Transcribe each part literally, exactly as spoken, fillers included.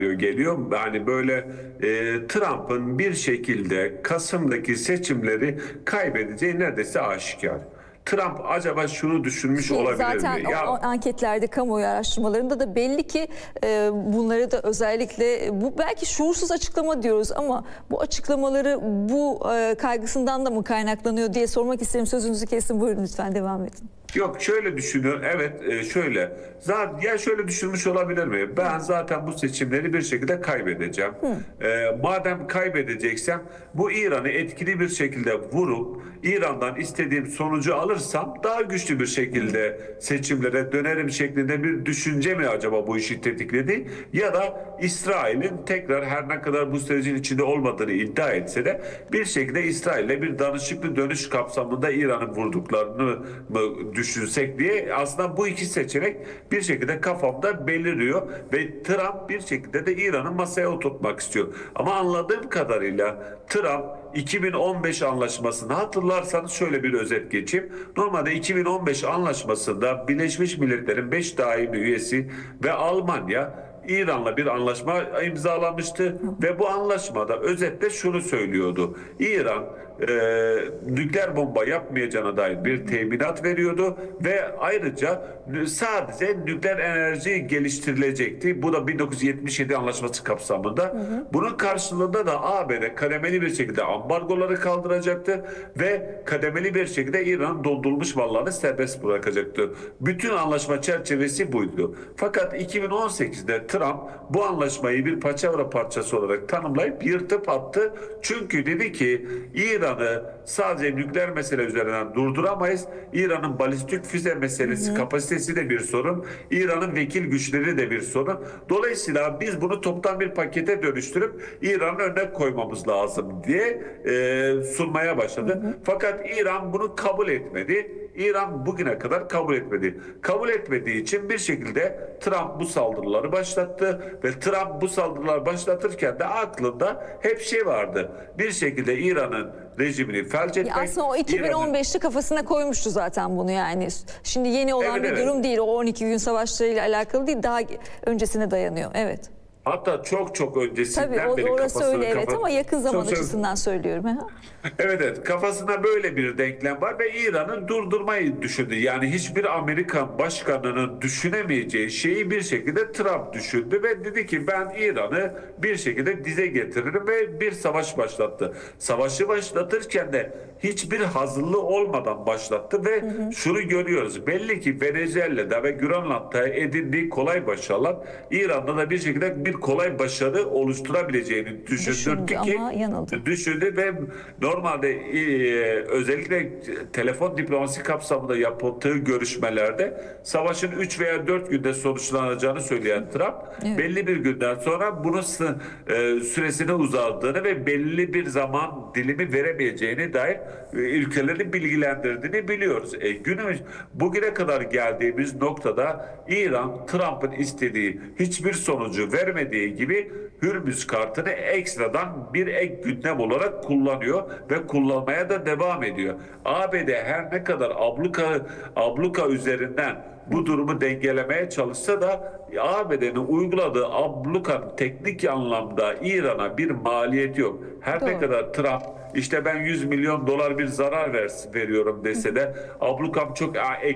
geliyor. Yani böyle e, Trump'ın bir şekilde Kasım'daki seçimleri kaybedeceği neredeyse aşikar. Trump acaba şunu düşünmüş Ki olabilir zaten mi? o, Ya o anketlerde, kamuoyu araştırmalarında da belli ki e, bunları da özellikle bu belki şuursuz açıklama diyoruz ama bu açıklamaları bu e, kaygısından da mı kaynaklanıyor diye sormak isterim. Sözünüzü kestim. Buyurun lütfen devam edin. yok şöyle düşünüyor. Evet e, şöyle. Zaten ya şöyle düşünmüş olabilir mi? Ben zaten bu seçimleri bir şekilde kaybedeceğim. E, madem kaybedeceksem bu İran'ı etkili bir şekilde vurup İran'dan istediğim sonucu alırsam daha güçlü bir şekilde seçimlere dönerim şeklinde bir düşünce mi acaba bu işi tetikledi? Ya da İsrail'in tekrar her ne kadar bu sürecin içinde olmadığını iddia etse de bir şekilde İsrail'le bir danışıklı dönüş kapsamında İran'ı vurduklarını mı düşünsek diye aslında bu iki seçenek bir şekilde kafamda beliriyor ve Trump bir şekilde de İran'ı masaya oturtmak istiyor. Ama anladığım kadarıyla Trump iki bin on beş anlaşmasını hatırlarsanız şöyle bir özet geçeyim. Normalde iki bin on beş anlaşmasında Birleşmiş Milletler'in beş daimi üyesi ve Almanya İran'la bir anlaşma imzalamıştı ve bu anlaşmada özetle şunu söylüyordu. İran e, nükleer bomba yapmayacağına dair bir teminat veriyordu ve ayrıca sadece nükleer enerji geliştirilecekti. Bu da bin dokuz yüz yetmiş yedi anlaşması kapsamında. Hı hı. Bunun karşılığında da A B D kademeli bir şekilde ambargoları kaldıracaktı ve kademeli bir şekilde İran'ın dondurulmuş mallarını serbest bırakacaktı. Bütün anlaşma çerçevesi buydu. Fakat iki bin on sekizde Trump bu anlaşmayı bir paçavra parçası olarak tanımlayıp yırtıp attı. Çünkü dedi ki İran'ı sadece nükleer mesele üzerinden durduramayız. İran'ın balistik füze meselesi, hı hı, kapasitesi de bir sorun. İran'ın vekil güçleri de bir sorun. Dolayısıyla biz bunu toptan bir pakete dönüştürüp İran'ın önüne koymamız lazım diye e, sunmaya başladı. Hı hı. Fakat İran bunu kabul etmedi. İran bugüne kadar kabul etmedi. Kabul etmediği için bir şekilde Trump bu saldırıları başlattı ve Trump bu saldırıları başlatırken de aklında hep şey vardı. Bir şekilde İran'ın rejimini felç etmek. Ya aslında o iki bin on beşte kafasına koymuştu zaten bunu yani. Şimdi yeni olan evet, bir evet. durum değil. O on iki gün savaşlarıyla alakalı değil. Daha öncesine dayanıyor. Evet. Hatta çok çok öncesinden Tabii, o, beri orası kafasını öyle evet kafa... ama yakın zaman çok, açısından söylüyorum. Evet evet kafasında böyle bir denklem var ve İran'ı durdurmayı düşündü. Yani hiçbir Amerikan başkanının düşünemeyeceği şeyi bir şekilde Trump düşündü ve dedi ki ben İran'ı bir şekilde dize getiririm ve bir savaş başlattı. Savaşı başlatırken de hiçbir hazırlığı olmadan başlattı ve hı hı. şunu görüyoruz. Belli ki Venezuela'da ve Grönland'da edindiği kolay başarılar İran'da da bir şekilde bir kolay başarı oluşturabileceğini düşündürdü ki düşündü ve normalde e, özellikle telefon diplomasi kapsamında yapıldığı görüşmelerde savaşın üç veya dört günde sonuçlanacağını söyleyen Trump evet. belli bir günden sonra bunun e, süresini uzardığını ve belli bir zaman dilimi veremeyeceğini dair e, ülkeleri bilgilendirdiğini biliyoruz. E, günümüz bugüne kadar geldiğimiz noktada İran Trump'ın istediği hiçbir sonucu vermediği gibi Hürmüz kartını ekstradan bir ek gündem olarak kullanıyor ve kullanmaya da devam ediyor. A B D her ne kadar abluka abluka üzerinden bu durumu dengelemeye çalışsa da A B D'nin uyguladığı ablukanın teknik anlamda İran'a bir maliyeti yok. Her Doğru. ne kadar Trump işte ben yüz milyon dolar bir zarar ver, veriyorum dese de ablukam çok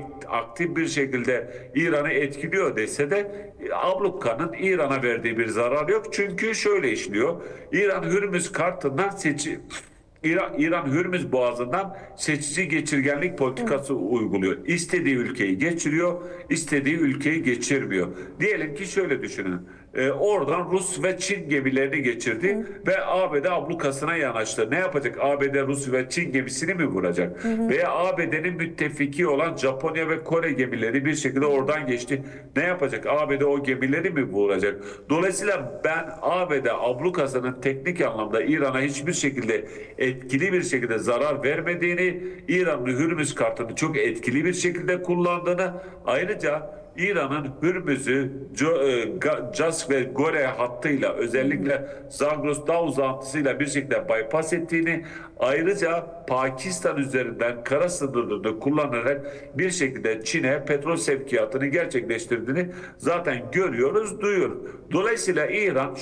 aktif bir şekilde İran'ı etkiliyor dese de ablukanın İran'a verdiği bir zarar yok. Çünkü şöyle işliyor. İran Hürmüz kartından seçi İran, İran Hürmüz Boğazı'ndan seçici geçirgenlik politikası Hı. uyguluyor. İstediği ülkeyi geçiriyor, istediği ülkeyi geçirmiyor. Diyelim ki şöyle düşünün. Ee, oradan Rus ve Çin gemilerini geçirdi Hı. ve A B D ablukasına yanaştı. Ne yapacak? A B D Rus ve Çin gemisini mi vuracak? Hı. Veya A B D'nin müttefiki olan Japonya ve Kore gemileri bir şekilde oradan geçti. Ne yapacak? A B D o gemileri mi vuracak? Dolayısıyla ben A B D ablukasının teknik anlamda İran'a hiçbir şekilde etkili bir şekilde zarar vermediğini, İran'ın Hürmüz kartını çok etkili bir şekilde kullandığını, ayrıca İran'ın Hürmüz'ü Cask ve Gore hattıyla özellikle Zagros Dağ uzantısıyla bir şekilde bypass ettiğini, ayrıca Pakistan üzerinden kara sınırını kullanarak bir şekilde Çin'e petrol sevkiyatını gerçekleştirdiğini zaten görüyoruz, duyuyoruz. Dolayısıyla İran